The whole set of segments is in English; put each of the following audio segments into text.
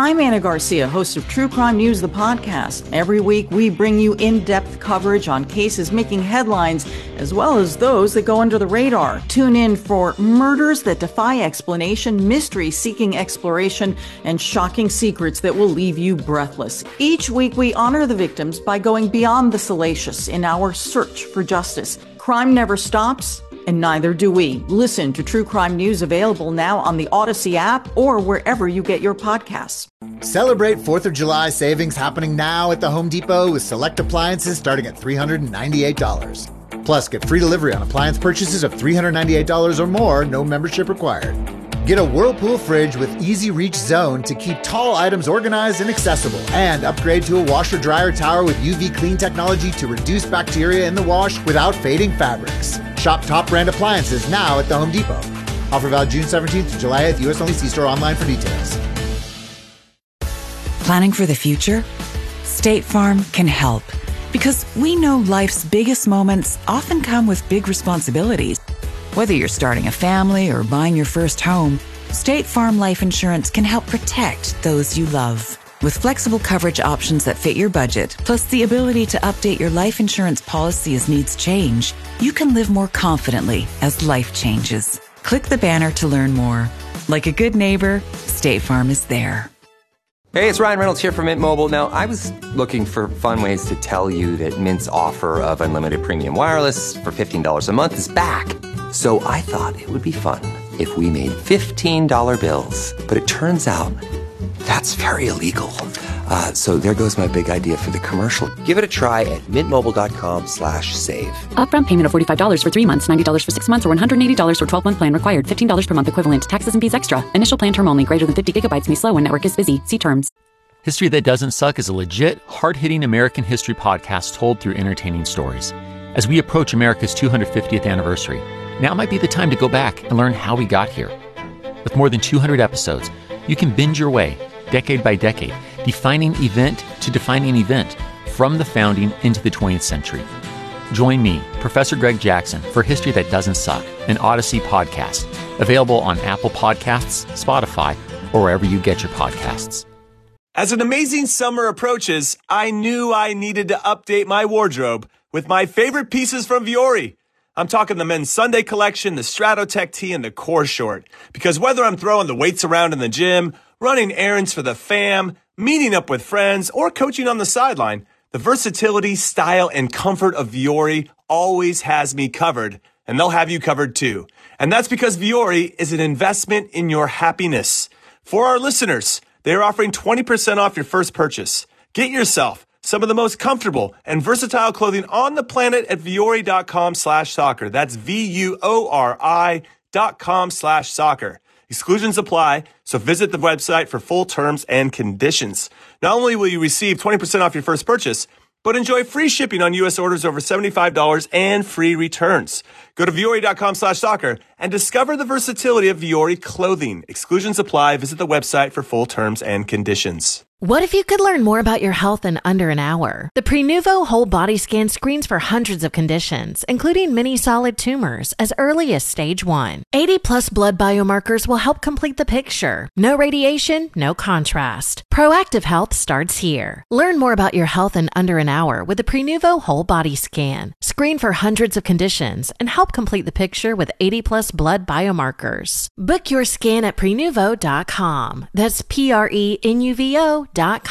I'm Anna Garcia, host of True Crime News, the podcast. Every week, we bring you in-depth coverage on cases making headlines, as well as those that go under the radar. Tune in for murders that defy explanation, mysteries seeking exploration, and shocking secrets that will leave you breathless. Each week, we honor the victims by going beyond the salacious in our search for justice. Crime never stops, and neither do we. Listen to True Crime News, available now on the Odyssey app or wherever you get your podcasts. Celebrate 4th of July savings happening now at the Home Depot with select appliances starting at $398. Plus, get free delivery on appliance purchases of $398 or more, no membership required. Get a Whirlpool fridge with Easy Reach Zone to keep tall items organized and accessible. And upgrade to a washer-dryer tower with UV clean technology to reduce bacteria in the wash without fading fabrics. Shop top brand appliances now at the Home Depot. Offer valid June 17th to July 8th. U.S. only. See store online for details. Planning for the future? State Farm can help. Because we know life's biggest moments often come with big responsibilities. Whether you're starting a family or buying your first home, State Farm Life Insurance can help protect those you love. With flexible coverage options that fit your budget, plus the ability to update your life insurance policy as needs change, you can live more confidently as life changes. Click the banner to learn more. Like a good neighbor, State Farm is there. Hey, it's Ryan Reynolds here from Mint Mobile. Now, I was looking for fun ways to tell you that Mint's offer of unlimited premium wireless for $15 a month is back. So I thought it would be fun if we made $15 bills. But it turns out that's very illegal. So there goes my big idea for the commercial. Give it a try at mintmobile.com/save. Upfront payment of $45 for 3 months, $90 for 6 months, or $180 for 12-month plan required. $15 per month equivalent. Taxes and fees extra. Initial plan term only. Greater than 50 gigabytes may slow when network is busy. See terms. History That Doesn't Suck is a legit, hard-hitting American history podcast told through entertaining stories. As we approach America's 250th anniversary, now might be the time to go back and learn how we got here. With more than 200 episodes, you can binge your way, decade by decade, defining event to defining event, from the founding into the 20th century. Join me, Professor Greg Jackson, for History That Doesn't Suck, an Odyssey podcast, available on Apple Podcasts, Spotify, or wherever you get your podcasts. As an amazing summer approaches, I knew I needed to update my wardrobe with my favorite pieces from Vuori. I'm talking the men's Sunday collection, the Stratotech tee, and the Core short. Because whether I'm throwing the weights around in the gym, running errands for the fam, meeting up with friends, or coaching on the sideline, the versatility, style, and comfort of Vuori always has me covered, and they'll have you covered too. And that's because Vuori is an investment in your happiness. For our listeners, they are offering 20% off your first purchase. Get yourself some of the most comfortable and versatile clothing on the planet at Vuori.com/soccer. That's VUORI.com/soccer. Exclusions apply, so visit the website for full terms and conditions. Not only will you receive 20% off your first purchase, but enjoy free shipping on U.S. orders over $75 and free returns. Go to Vuori.com/soccer and discover the versatility of Vuori clothing. Exclusions apply. Visit the website for full terms and conditions. What if you could learn more about your health in under an hour? The Prenuvo Whole Body Scan screens for hundreds of conditions, including many solid tumors, as early as stage 1. 80-plus blood biomarkers will help complete the picture. No radiation, no contrast. Proactive health starts here. Learn more about your health in under an hour with the Prenuvo Whole Body Scan. Screen for hundreds of conditions and help complete the picture with 80-plus blood biomarkers. Book your scan at Prenuvo.com. That's Prenuvo.com.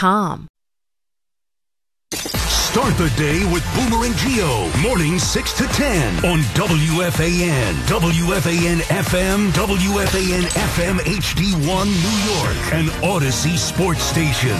Start the day with Boomer and Geo, mornings 6 to 10 on WFAN, WFAN FM, WFAN FM HD1 New York, an Odyssey sports station.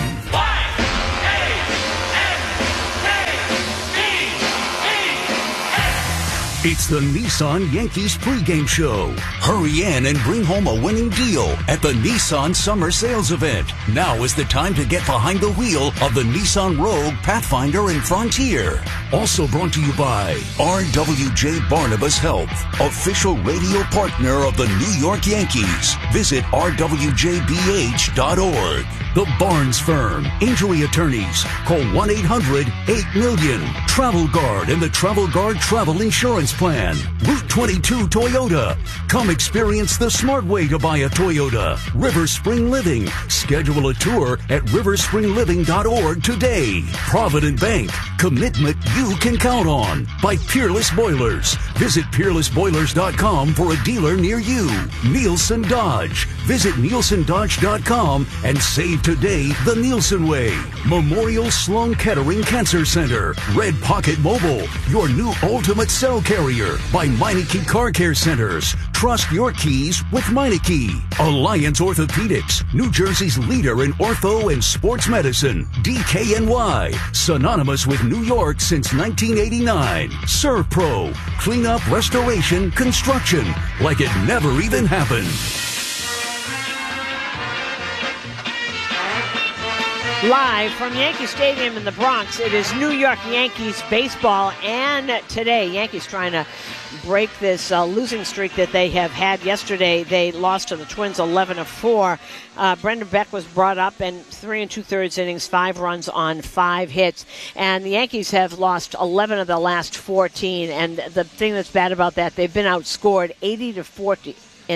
It's the Nissan Yankees pregame show. Hurry in and bring home a winning deal at the Nissan Summer Sales Event. Now is the time to get behind the wheel of the Nissan Rogue, Pathfinder, and Frontier. Also brought to you by RWJ Barnabas Health, official radio partner of the New York Yankees. Visit rwjbh.org. The Barnes Firm, injury attorneys. Call 1-800-8-million. Travel Guard and the Travel Guard Travel Insurance finance plan. Route 22 Toyota. Come experience the smart way to buy a Toyota. River Spring Living. Schedule a tour at riverspringliving.org today. Provident Bank. Commitment you can count on. By Peerless Boilers. Visit peerlessboilers.com for a dealer near you. Nielsen Dodge. Visit nielsendodge.com and save today the Nielsen way. Memorial Sloan Kettering Cancer Center. Red Pocket Mobile, your new ultimate cell carrier. By Meineke Car Care Centers. Trust your keys with Meineke. Alliance Orthopedics, New Jersey's leader in ortho and sports medicine. DKNY, synonymous with New York since 1989. ServPro, cleanup, restoration, construction, like it never even happened. Live from Yankee Stadium in the Bronx, it is New York Yankees baseball, and today Yankees trying to break this losing streak that they have had. Yesterday they lost to the Twins 11-4. Brendan Beck was brought up in 3 2/3 innings, 5 runs on 5 hits, and the Yankees have lost 11 of the last 14, and the thing that's bad about that, they've been outscored 80-40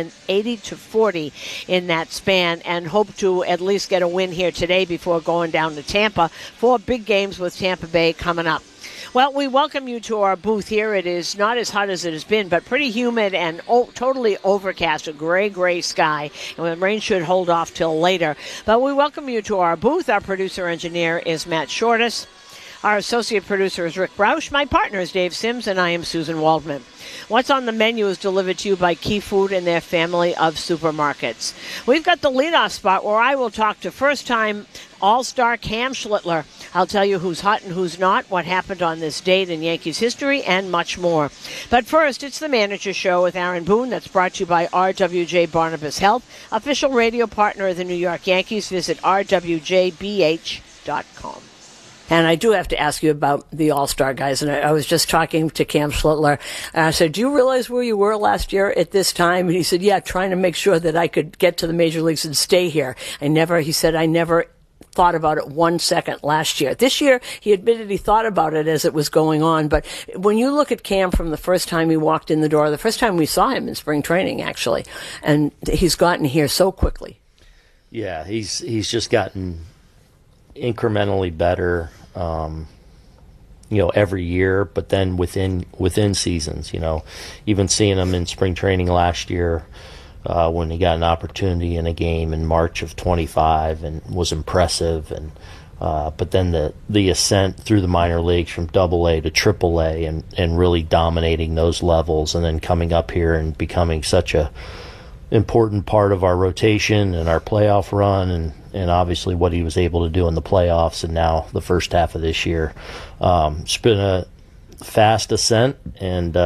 in that span, and hope to at least get a win here today before going down to Tampa for big games with Tampa Bay coming up. Well, we welcome you to our booth here. It is not as hot as it has been, but pretty humid and totally overcast, a gray sky, and the rain should hold off till later. But we welcome you to our booth. Our producer-engineer is Matt Shortis. Our associate producer is Rick Broush. My partner is Dave Sims, and I am Susan Waldman. What's on the menu is delivered to you by Key Food and their family of supermarkets. We've got the leadoff spot where I will talk to first-time All-Star Cam Schlittler. I'll tell you who's hot and who's not, what happened on this date in Yankees history, and much more. But first, it's the Manager Show with Aaron Boone. That's brought to you by RWJ Barnabas Health, official radio partner of the New York Yankees. Visit rwjbh.com. And I do have to ask you about the All-Star guys. And I was just talking to Cam Schlittler. And I said, do you realize where you were last year at this time? And he said, yeah, trying to make sure that I could get to the major leagues and stay here. I never thought about it 1 second last year. This year, he admitted he thought about it as it was going on. But when you look at Cam from the first time he walked in the door, the first time we saw him in spring training, actually, and he's gotten here so quickly. Yeah, he's just gotten incrementally better, every year, but then within seasons, even seeing him in spring training last year, when he got an opportunity in a game in March of 25 and was impressive, and but then the ascent through the minor leagues from AA to AAA and really dominating those levels, and then coming up here and becoming such a important part of our rotation and our playoff run, and obviously what he was able to do in the playoffs and now the first half of this year. It's been a fast ascent, and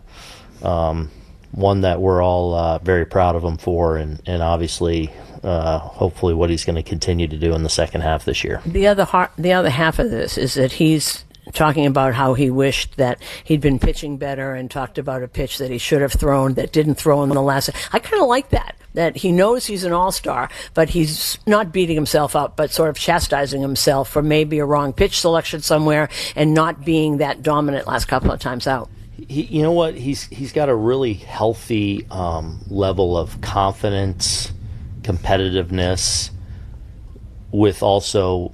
one that we're all very proud of him for, and obviously hopefully what he's going to continue to do in the second half this year. The other half of this is that he's talking about how he wished that he'd been pitching better, and talked about a pitch that he should have thrown that didn't throw in the last. I kind of like that he knows he's an all-star, but he's not beating himself up, but sort of chastising himself for maybe a wrong pitch selection somewhere and not being that dominant last couple of times out. You know what? He's got a really healthy level of confidence, competitiveness, with also,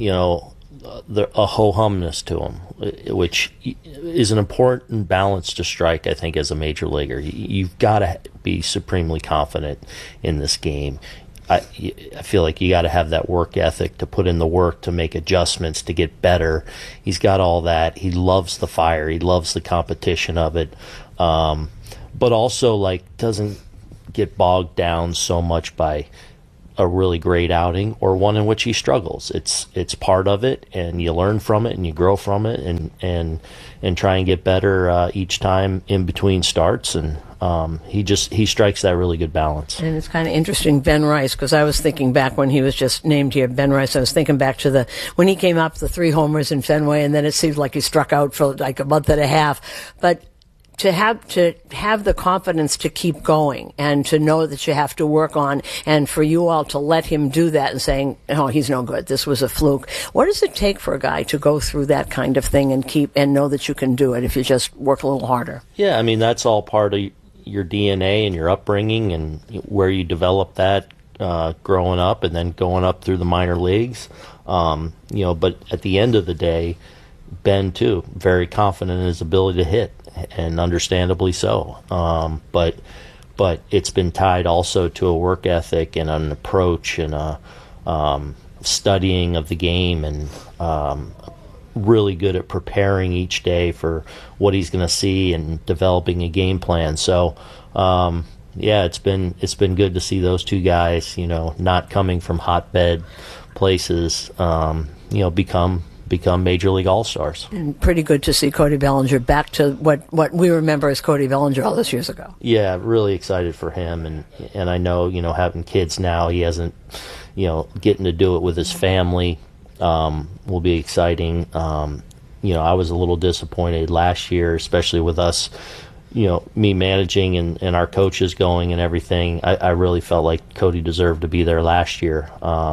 a ho-humness to him, which is an important balance to strike, I think, as a major leaguer. You've got to be supremely confident in this game. I feel like you got to have that work ethic to put in the work, to make adjustments, to get better. He's got all that. He loves the fire. He loves the competition of it. But also, doesn't get bogged down so much by a really great outing or one in which he struggles. It's part of it, and you learn from it and you grow from it, and try and get better each time in between starts. And he strikes that really good balance. And it's kind of interesting, Ben Rice, because I was thinking back when he was just named here, Ben Rice, I was thinking back to when he came up, the 3 homers in Fenway, and then it seemed like he struck out for like a month and a half. But to have the confidence to keep going and to know that you have to work on, and for you all to let him do that and saying, oh, he's no good, this was a fluke. What does it take for a guy to go through that kind of thing and know that you can do it if you just work a little harder? Yeah, I mean, that's all part of your DNA and your upbringing and where you develop that growing up and then going up through the minor leagues. But at the end of the day, Ben, too, very confident in his ability to hit, and understandably so. But it's been tied also to a work ethic and an approach and a studying of the game, and really good at preparing each day for what he's going to see and developing a game plan. So, it's been good to see those two guys, not coming from hotbed places, become Major League All-Stars. And pretty good to see Cody Bellinger back to what we remember as Cody Bellinger all those years ago. Yeah, really excited for him, and I know, having kids now, he hasn't, getting to do it with his family will be exciting. I was a little disappointed last year, especially with us, me managing and our coaches going and everything. I really felt like Cody deserved to be there last year.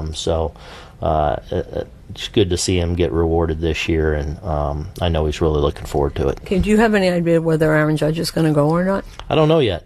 It's good to see him get rewarded this year, and I know he's really looking forward to it. Okay, do you have any idea whether Aaron Judge is going to go or not? I don't know yet.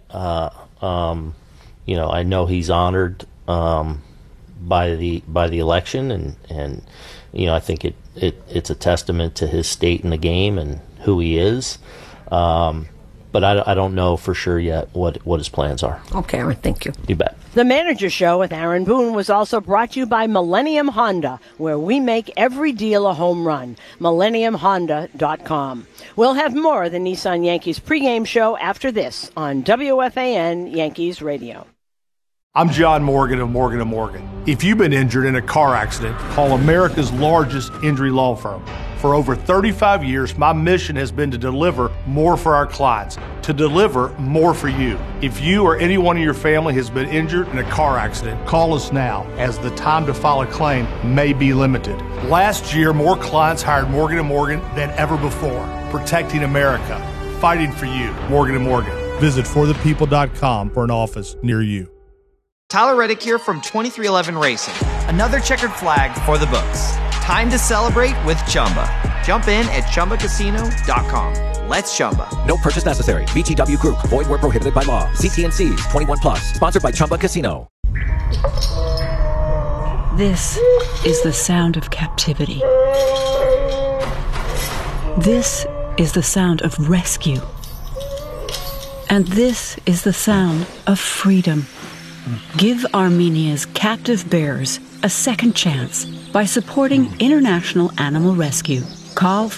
I know he's honored by the election, and I think it's a testament to his state in the game and who he is. But I don't know for sure yet what his plans are. Okay, Aaron, thank you. You bet. The Manager Show with Aaron Boone was also brought to you by Millennium Honda, where we make every deal a home run. MillenniumHonda.com. We'll have more of the Nissan Yankees pregame show after this on WFAN Yankees Radio. I'm John Morgan of Morgan & Morgan. If you've been injured in a car accident, call America's largest injury law firm. For over 35 years, my mission has been to deliver more for our clients, to deliver more for you. If you or anyone in your family has been injured in a car accident, call us now, as the time to file a claim may be limited. Last year, more clients hired Morgan & Morgan than ever before, protecting America, fighting for you. Morgan & Morgan. Visit forthepeople.com for an office near you. Tyler Reddick here from 2311 Racing. Another checkered flag for the books. Time to celebrate with Chumba. Jump in at ChumbaCasino.com. Let's Chumba. No purchase necessary. VGW Group. Void where prohibited by law. CT&Cs. 21 plus. Sponsored by Chumba Casino. This is the sound of captivity. This is the sound of rescue. And this is the sound of freedom. Give Armenia's captive bears a second chance by supporting International Animal Rescue. Call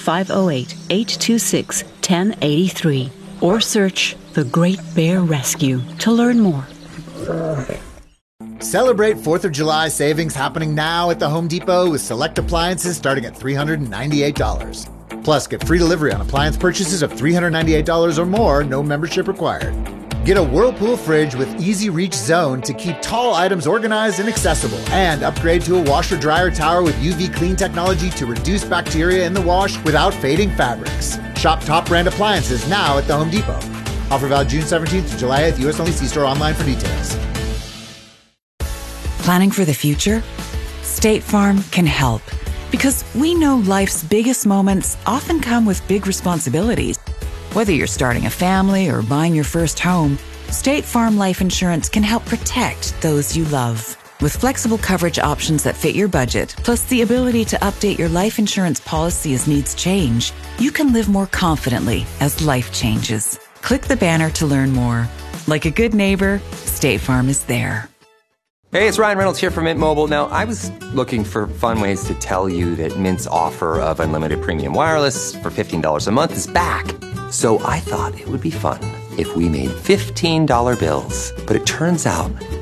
508-826-1083 or search The Great Bear Rescue to learn more. Celebrate 4th of July savings happening now at the Home Depot with select appliances starting at $398. Plus, get free delivery on appliance purchases of $398 or more, no membership required. Get a Whirlpool fridge with Easy Reach Zone to keep tall items organized and accessible. And upgrade to a washer-dryer tower with UV clean technology to reduce bacteria in the wash without fading fabrics. Shop top brand appliances now at the Home Depot. Offer valid June 17th to July 8th. U.S. only. See store online for details. Planning for the future? State Farm can help. Because we know life's biggest moments often come with big responsibilities. Whether you're starting a family or buying your first home, State Farm Life Insurance can help protect those you love. With flexible coverage options that fit your budget, plus the ability to update your life insurance policy as needs change, you can live more confidently as life changes. Click the banner to learn more. Like a good neighbor, State Farm is there. Hey, it's Ryan Reynolds here from Mint Mobile. Now, I was looking for fun ways to tell you that Mint's offer of unlimited premium wireless for $15 a month is back. So I thought it would be fun if we made $15 bills. But it turns out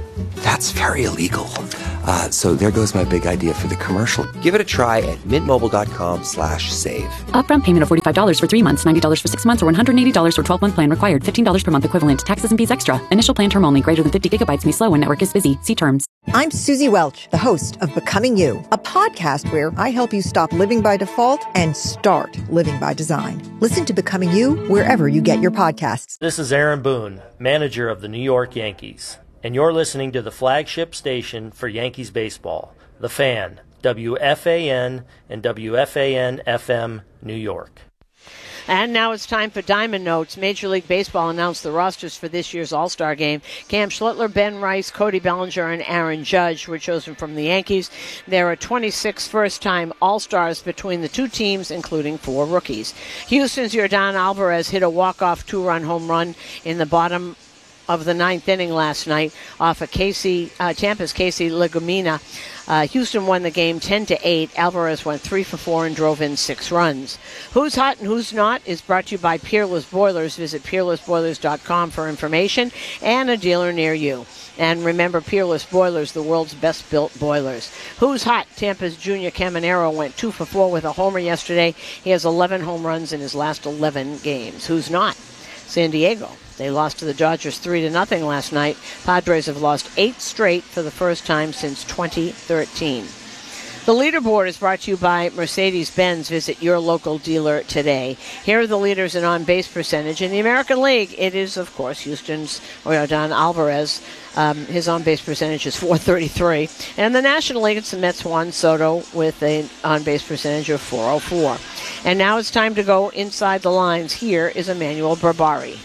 That's very illegal. So there goes my big idea for the commercial. Give it a try at mintmobile.com/save. Upfront payment of $45 for 3 months, $90 for 6 months, or $180 for 12-month plan required. $15 per month equivalent. Taxes and fees extra. Initial plan term only. Greater than 50 gigabytes may slow when network is busy. See terms. I'm Susie Welch, the host of Becoming You, a podcast where I help you stop living by default and start living by design. Listen to Becoming You wherever you get your podcasts. This is Aaron Boone, manager of the New York Yankees, and you're listening to the flagship station for Yankees baseball, The Fan, WFAN and WFAN-FM, New York. And now it's time for Diamond Notes. Major League Baseball announced the rosters for this year's All-Star Game. Cam Schlittler, Ben Rice, Cody Bellinger, and Aaron Judge were chosen from the Yankees. There are 26 first-time All-Stars between the two teams, including 4 rookies. Houston's Yordan Alvarez hit a walk-off 2-run home run in the bottom of the 9th inning last night off of Tampa's Casey Legumina. Houston won the game 10-8. Alvarez went 3 for 4 and drove in 6 runs. Who's hot and who's not is brought to you by Peerless Boilers. Visit peerlessboilers.com for information and a dealer near you. And remember, Peerless Boilers, the world's best-built boilers. Who's hot? Tampa's Junior Caminero went 2 for 4 with a homer yesterday. He has 11 home runs in his last 11 games. Who's not? San Diego. They lost to the Dodgers 3-0 last night. Padres have lost 8 straight for the first time since 2013. The leaderboard is brought to you by Mercedes-Benz. Visit your local dealer today. Here are the leaders in on-base percentage. In the American League, it is, of course, Houston's Yordan Alvarez. His on-base percentage is .433. And in the National League, it's the Mets' Juan Soto with an on-base percentage of .404. And now it's time to go inside the lines. Here is Emmanuel Barbari.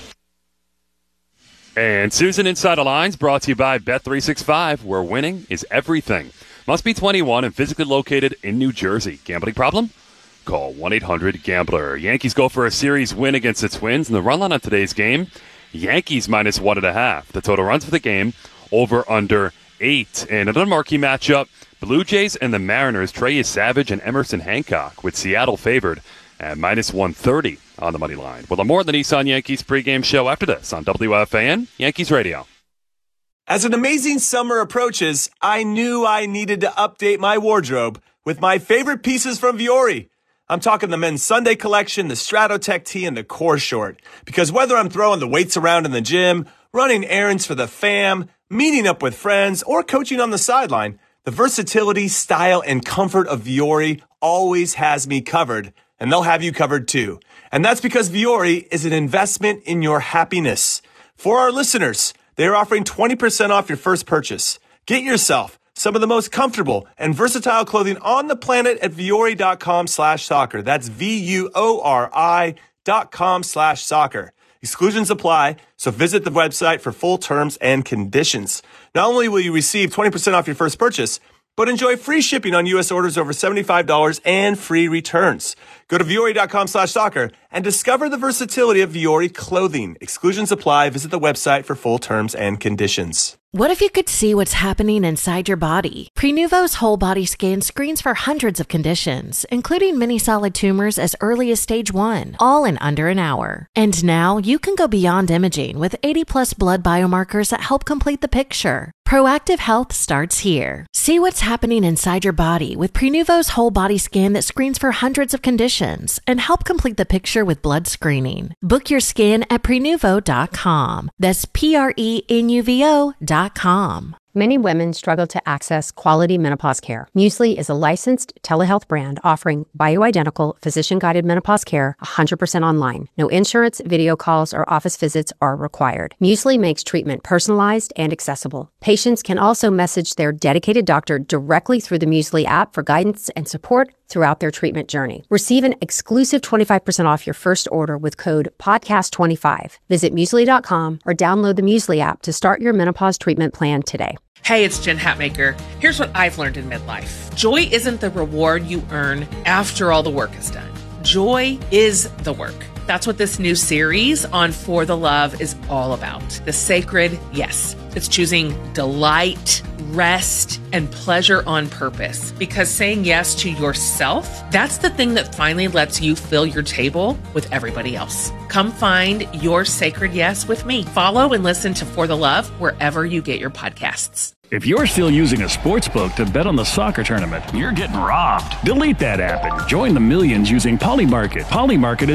And Susan Inside the Lines brought to you by Bet365, where winning is everything. Must be 21 and physically located in New Jersey. Gambling problem? Call 1-800-GAMBLER. Yankees go for a series win against the Twins. And the run line on today's game, Yankees minus 1.5. The total runs for the game, over under 8. And another marquee matchup, Blue Jays and the Mariners, Trey Savage and Emerson Hancock, with Seattle favored at minus 130 on the money line. We'll have more of the Nissan Yankees pregame show after this on WFAN Yankees Radio. As an amazing summer approaches, I knew I needed to update my wardrobe with my favorite pieces from Vuori. I'm talking the men's Sunday collection, the Stratotech tee, and the core short. Because whether I'm throwing the weights around in the gym, running errands for the fam, meeting up with friends, or coaching on the sideline, the versatility, style, and comfort of Vuori always has me covered, and they'll have you covered too. And that's because Vuori is an investment in your happiness. For our listeners, they are offering 20% off your first purchase. Get yourself some of the most comfortable and versatile clothing on the planet at vuori.com/soccer. That's VUORI.com/soccer. Exclusions apply, so visit the website for full terms and conditions. Not only will you receive 20% off your first purchase, but enjoy free shipping on U.S. orders over $75 and free returns. Go to vuori.com/soccer and discover the versatility of Vuori clothing. Exclusions apply. Visit the website for full terms and conditions. What if you could see what's happening inside your body? Prenuvo's whole body scan screens for hundreds of conditions, including many solid tumors as early as stage 1, all in under an hour. And now you can go beyond imaging with 80+ blood biomarkers that help complete the picture. Proactive health starts here. See what's happening inside your body with Prenuvo's whole body scan that screens for hundreds of conditions and help complete the picture with blood screening. Book your scan at Prenuvo.com. That's PRENUVO.com. Many women struggle to access quality menopause care. Muesli is a licensed telehealth brand offering bioidentical, physician-guided menopause care 100% online. No insurance, video calls, or office visits are required. Muesli makes treatment personalized and accessible. Patients can also message their dedicated doctor directly through the Muesli app for guidance and support throughout their treatment journey. Receive an exclusive 25% off your first order with code PODCAST25. Visit Muesli.com or download the Muesli app to start your menopause treatment plan today. Hey, it's Jen Hatmaker. Here's what I've learned in midlife. Joy isn't the reward you earn after all the work is done. Joy is the work. That's what this new series on For the Love is all about. The sacred yes. It's choosing delight, rest, and pleasure on purpose. Because saying yes to yourself, that's the thing that finally lets you fill your table with everybody else. Come find your sacred yes with me. Follow and listen to For the Love wherever you get your podcasts. If you're still using a sports book to bet on the soccer tournament, you're getting robbed. Delete that app and join the millions using Polymarket. Polymarket